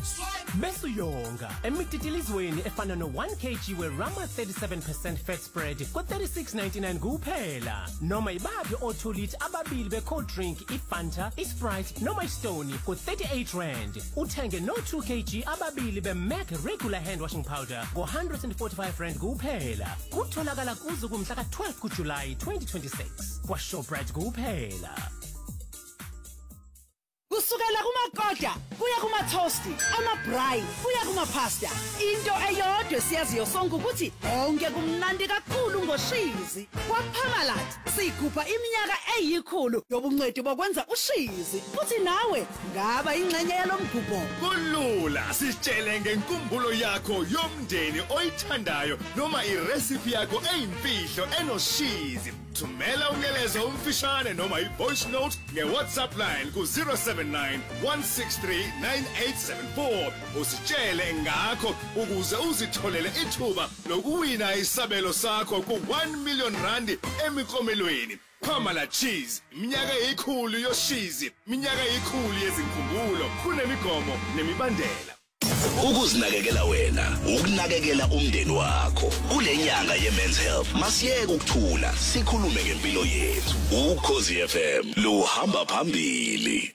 Bese uyonga emititilizweni efana no 1 kg weRama 37% fat spread ko36.99 kuphela noma ibaphi otholite ababili becold drink iFanta, iSprite noma iStone ko38 rand. Uthenge no 2 kg ababili beMac regular hand washing powder ko145 rand kuphela. Kutholakala kuze kumhla ka12 kuJuly 2026 kwa Shoprite kuphela. Kusukela kumakoda kuya kumathosti amabrayi kuya kumapasta into eyodwa siyaziyo sonke ukuthi onke kumnandi kakhulu ngoshizi kwaPhamalat sikhupha iminyaka eyikhulu yobungcweti bokwenza ushizi futhi nawe ngaba ingxenye yalomgubho kulula sitshele ngenkumbulo yakho yomndeni oyithandayo noma irecipe yakho eyimfihlo enoshizi thumela umyalezo omfishane noma ivoice note ngeWhatsApp line ku 0791639874 usitshele ngakho ukuze uzitholele ithuba lokuwina isabelo sakho ku 1 million rand emikomelweni. Phamala Cheese, iminyaka eyikhulu yoshizi, iminyaka eyikhulu yezinkumbulo, kunemigomo nemibandela. Ukuzinakekela wena, ukunakekela umndeni wakho. Kulenyanga yeMen's Health, masiyeke ukuthula, sikhulume ngempilo yethu. Ukhozi FM, luhamba phambili.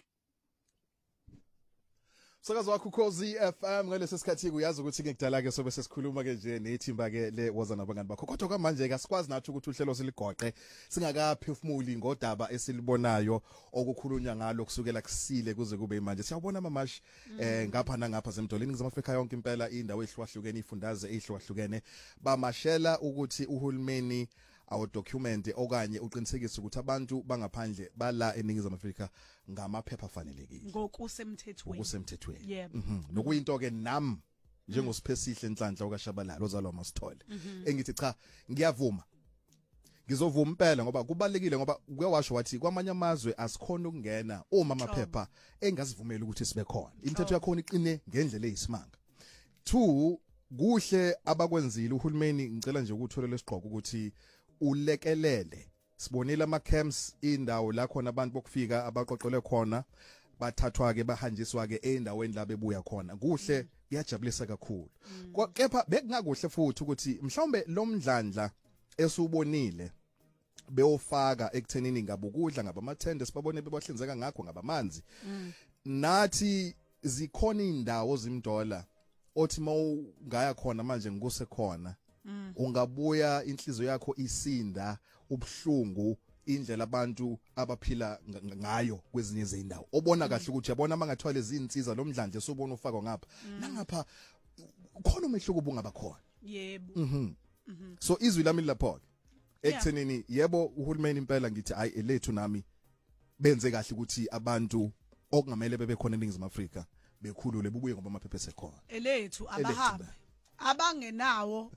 Sakazo wakho Ukhozi FM ngalesi sikhathi uyazi ukuthi ngikudala ke sobe sesikhuluma ke nje nethimba ke le woza nabangani bakho kodwa kwamanje ke sikwazi nathi ukuthi uhlelo siligoqe singakaphefumuli ngodaba esilibonayo okukhulunywa ngalo kusukela kusile kuze kube manje siyabona mamashi ngapha nangapha zemdolini ngizamafika yonke impela indawo ehlukahlukene ifundaze ehlukahlukene bamashela ukuthi uhulumeni awu document okanye uqinisekise ukuthi abantu bangaphandle bala eningizimu Afrika ngamaphepha afanelekile ngokusemthethweni yebo nokuyinto ke nami njengosiphesihle enhlanhla okaShabalala ozalwa masithole engithi cha ngiyavuma ngizovuma impela ngoba kubalekile ngoba kuyawasho wathi kwamanye amazwe asikhona ukungena uma amaphepha engazivumela ukuthi sibe khona imithetho yakhona iqine ngendlela eyisimanga 2 kuhle abakwenzile uhulumeni ngicela nje ukutholela isiqhoko ukuthi ulekelele sibonile ama camps indawo la khona abantu bokufika abaqoqelwe khona bathathwa ke bahanjiswa ke endaweni la bebuya khona kuhle kuyajabulisa kakhulu kepha bekungakuhle futhi ukuthi mhlawumbe lo mdlandla esubonile beyofaka ekuthenini ngabukudla ngabamathende sibabone bebahlinzeka ngakho ngabamanzi nathi zikhona indawo zimdola othi mawungaya khona manje ngikuse khona ungabuya inhliziyo yakho isinda ubhlungu indlela abantu abaphila ngayo kwezinye izindawo obona kahle ukuthi yabona mangathwala izinsiza lo mdlandle sobona ufakwa ngapha nangapha khona umehluko ubungaba khona yebo so izwi lami lapho ekuthenini yebo uhulumeni impela ngithi hayi elethu nami benze kahle ukuthi abantu okungamele bebe khona eNingizimu Afrika bekhulule bubuye ngoba amaphepha esekhona elethu abahambe abangenawo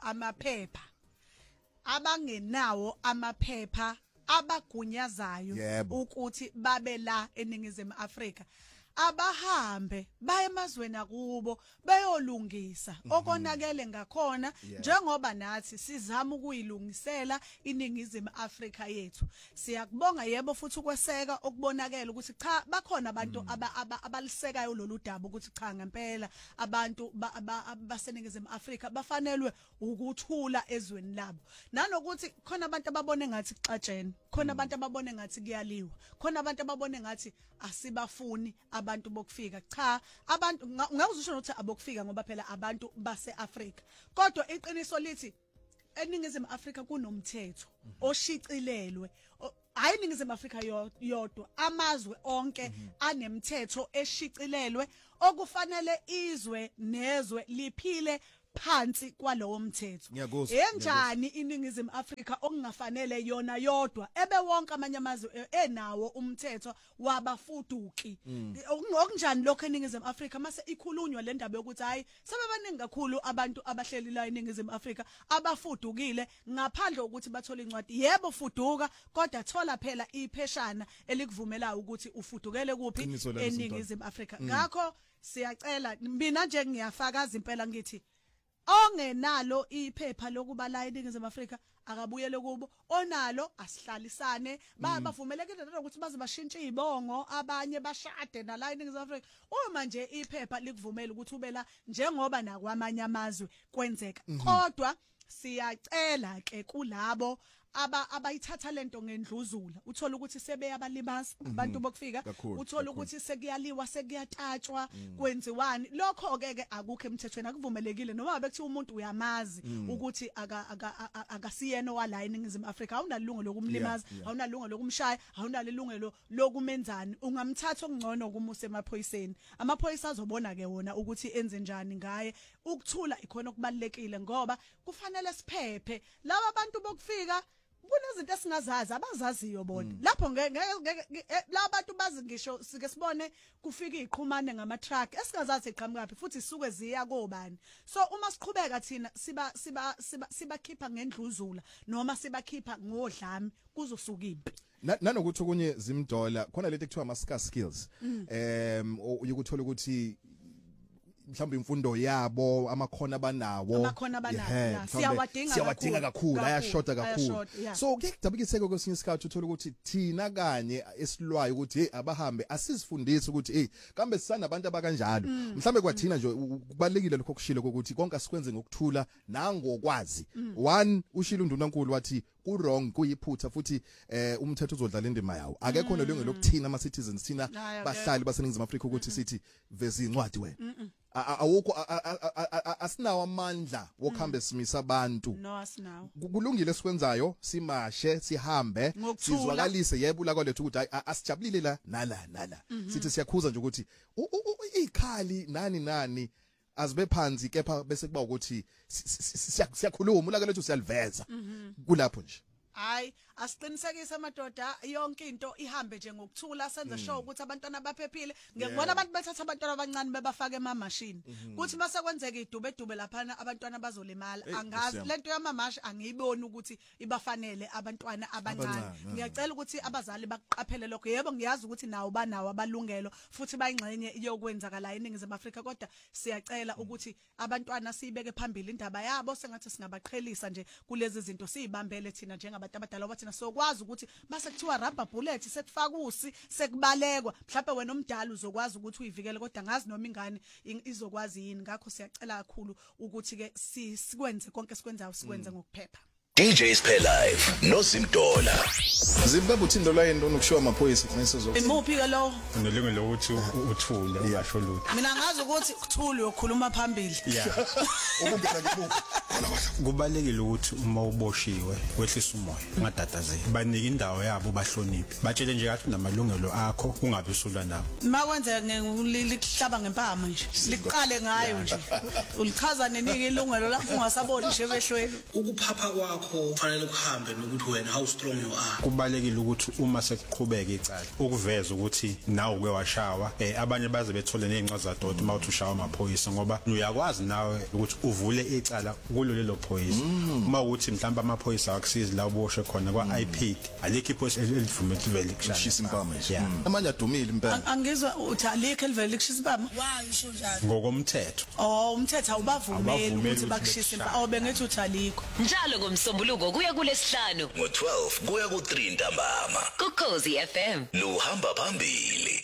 amaphepha abagunyazayo ukuthi babe la eNingizimu Afrika abahambe baye emazweni akubo bayolungisa okonakele ngakhona njengoba nathi sizama ukuyilungisela iNingizimu Afrika yethu siyakubonga yebo futhi ukweseka okubonakala ukuthi cha bakhona abantu abalisekayo lolu daba ukuthi cha ngempela abantu baseNingizimu Afrika bafanelwe ukuthula ezweni labo nanokuthi khona abantu ababone ngathi kuxatshene khona abantu ababone ngathi kuyaliwa khona abantu ababone ngathi asibafuni abantu bokufika cha abantu ngawuzisho ukuthi abokufika ngoba phela abantu baseAfrika kodwa iqiniso lithi eNingizimu Afrika kunomthetho oshicilelwe hayi eNingizimu Afrika yodwa amazwe onke anemthetho eshicilelwe okufanele izwe nezwe liphile phansi kwalowo mthetho enjani iNingizimu Afrika okungafanele yona yodwa ebe wonke amanye amazwe enawo umthetho wabafuduki okunjani lokho eNingizimu Afrika mase ikhulunywa le ndaba yokuthi hayi sebebaningi kakhulu abantu abahleli la eNingizimu Afrika abafudukile ngaphandle ukuthi bathole incwadi yebo fuduka kodwa thola phela ipheshana elikuvumela ukuthi ufudukele kuphi eNingizimu Afrika ngakho siyacela mina nje ngiyafakaza impela ngithi ongenalo iphepha lokuba la eNingizimu Afrika akabuyele kubo onalo asihlalisane bavumelekile ukuthi baze bashintshe izibongo abanye bashade nala eNingizimu Afrika uma nje iphepha likuvumela ukuthi ubela njengoba nakwamanye amazwe kwenzeka kodwa siyacela ke kulabo abayithatha lento ngendluzula uthola ukuthi sebeyabalimaza abantu bokufika uthola ukuthi sekuyaliwa sekuyatatshwa kwenziwani lokho ke akukho emthethweni akuvumelekile noma bethi umuntu uyamazi ukuthi akasiyena wala eNingizimu Afrika awunalungelo lokumlimaza awunalungelo lokumshaya awunalungelo lokumenzani ungamthatha okungcono kumuse emaphoyiseni amaphoyisa azobona ke wona ukuthi enze njani ngaye ukuthula ikhona okubalekile ngoba kufanele siphephe laba abantu bokufika kunezinto esingazazi abazaziyo bona lapho la bantu bazi ngisho sike sibone kufika iqhumane ngama truck esingazazi iqhamuka phi futhi suke ziya kobani so uma siqhubeka thina sibakhipha ngendluzula noma sibakhipha ngodlami kuzosuka impi nanokuthi okunye zimdola khona leti kuthiwa ama scarce skills uyukuthola ukuthi mhlawumbe imfundo yabo amakhono abanawo siyawadinga kakhulu ayashota kakhulu so kuyakudabukiseka kwesinye isikhathi uthola ukuthi thina kanye esilwayo ukuthi abahambe asizifundise ukuthi kambe sisana abantu abakanjalo mhlawumbe kwathina nje kubalekile lokho kushilo ukuthi konke asikwenze ngokuthula nangokwazi one ushilo undunankulu wathi ku wrong kuyiphutha futhi umthetho uzodlala indima yawo akekho nelungelo lokuthina ama citizens thina bahlali baseNingizimu Afrika ukuthi sithi veza incwadi wena awukho asinawo amandla wokuhambe simisa abantu no asinawo kulungile sikwenzayo simashe sihambe sizwakalise yebo la kwalethu ukuthi asijabulile la nala sithi siyakhuza nje ukuthi ikhali nani azibe phansi kepha bese kuba ukuthi siyakhuluma ula kwalethu siyaliveza kulapho nje hayi asiqinisekise amadoda yonke into ihambe nje ngokuthula senze show ukuthi abantwana abaphephile ngiyabona abantu bethatha abantwana abancane bebafaka emamashini kuthi mase kwenzeka idube lapha abantwana bazolimala angazi lento yamamashi angiyiboni ukuthi ibafanele abantwana abancane ngiyacela ukuthi abazali baqaphele lokho yebo ngiyazi ukuthi nawo banawo abalungelo futhi bayingxenye yokwenzakala la eNingizimu Afrika kodwa siyacela ukuthi abantwana sibeke phambili indaba yabo sengathi singabaqhelisa nje kulezi zinto sibambele thina njengabantu abadala bathi sokwazi ukuthi mase kuthiwa rubber bullet sekufaka usi sekubalekwa mhlawumbe wena omdala uzokwazi ukuthi uyivikele kodwa ngazi noma ingane izokwazi yini ngakho siyacela kakhulu ukuthi ke sikwenze konke sikwenzayo sikwenze ngokuphepha DJ Spare Live no Zimdola Zimbabwe uthindo lwayeni lokushiwa amaphoyisa kunesezo Imuphi ke lo Unelungelo lokuthi uthule ungasho lutho Mina ngazi ukuthi ukuthula uyokhuluma phambili Ukungena ngebuku Kubalekile ukuthi uma uboshiwe wehlisa umoya ungadatazeli banika indawo yabo bahloniphe batshele nje kathi namalungelo akho ungabe usulwa nabo Makwenza ngelihlaba ngempama nje liqale ngayo nje ulichaza nenika ilungelo lapho ungasaboni nje emehlweni ukuphapha kwakho kufanele kuhambe nokuthi wena how strong you are kubalekile ukuthi uma sekuqhubeka icala ukuveza ukuthi nawe uke washawa abanye baze bethole nezincwadi zadoda uma uthi ushawa amaphoyisa ngoba uyakwazi nawe ukuthi uvule icala kulo lelo phoyisa uma uthi mhlawumbe amaphoyisa akusizi la uboshe khona kwa IP alikho iphoyisa elivumela ukushisa impama nje amanye adumile impela angizwa uthi alikho elivela ukushisa impama washo njalo ngokomthetho umthetho awubavumeli ukuthi bakushisa impama bengithi uthi alikho njalo ngomsombuluko kuya kulesihlanu ngo12 kuya ku3 ntambama kuKhosi FM luhamba phambili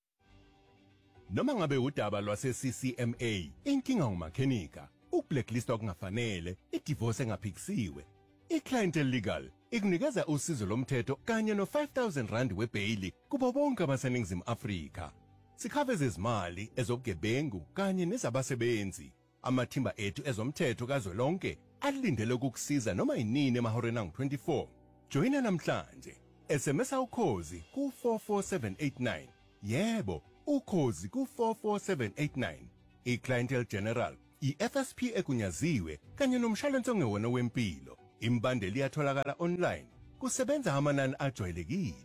Noma ngabe udaba lwase CCMA inkinga ngumakhenika ukublacklist okungafanele idivorce engaphikisiwe iClientele Legal ikunikeza usizo lomthetho kanye no5000 webail kubo bonke abaseNingizimu Afrika sikhaveza izimali ezobugebengu kanye nezabasebenzi amathimba ethu ezomthetho kazwelonke alindele ukukusiza noma inini emahoreni angu24 joina namhlanje SMS ukhozi ku 44789 yebo ukhozi ku 44789 iClientele General iFSP ekunyaziwe kanye nomshwalense ongewona wempilo imbandeli iyatholakala online kusebenza amanani ajwayelekile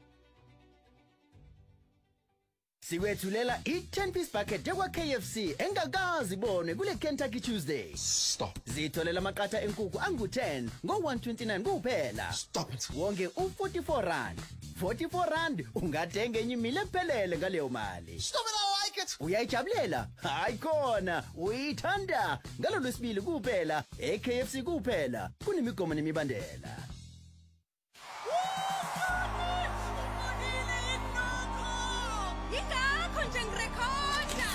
Sikwethulela i10 piece bucket yakwa KFC engakazi ibone kule Kentucky Tuesday. Stop. Zitholela amaqatha enkukhu angu10 ngo129 kuphela. Stop it. Wonke u44 rand. 44 rand ungathenga enye imile ephelele ngaleyo mali. Stop it all, I market uyayijabulela hayi khona uyithanda ngalo lwesibili kuphela eKFC kuphela kunemigomo nemibandela Ingakho nje ngirekhoda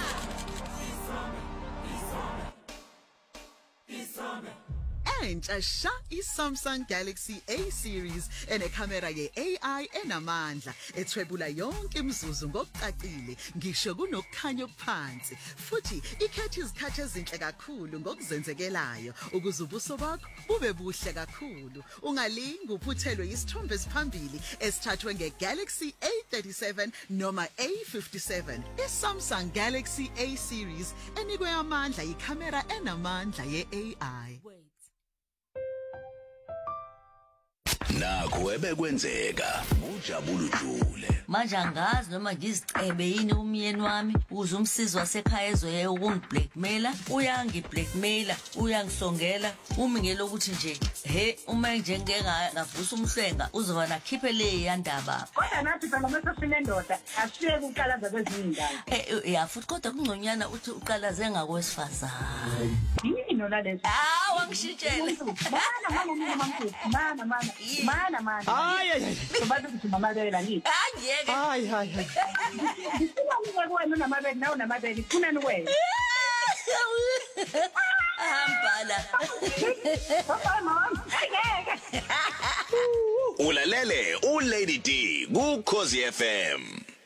Entsha sha iSamsung Galaxy A series enekhamera ye-AI enamandla ethwebula yonke imizuzu ngokucacile ngisho kunokukhanya okuphansi futhi ikhetha izikhathi ezinhle kakhulu ngokuzenzekelayo ukuze ubuso bakho bube buhle kakhulu ungalingi uphuthelwe isithombe esiphambili esithathwe ngeGalaxy A37 noma A57 iSamsung Galaxy A series enikwe amandla ikhamera enamandla ye-AI Nakho ebekwenzeka ujabula ujule manje angazi noma ngizicebe yini umyeni wami uze umsizi wasekhaya ezoye ukungiblackmaila uyangiblackmaila uyangisongela umi ngelokuthi nje he uma nje ngavusa umhlenga uzoba nakhiphe le yandaba kodwa nathi phela mase sinendoda asiye ukuqalaza kwezindawo futhi kodwa kungconyana uthi uqalaze ngakwesifazane yini nalezi wangishitshela mana hayi sobathi ukuthi mama lela ngithi ngeke hayi isibani kwena namabele nawo namabele kunani wena hambala ulalele uLady D ku Khosi FM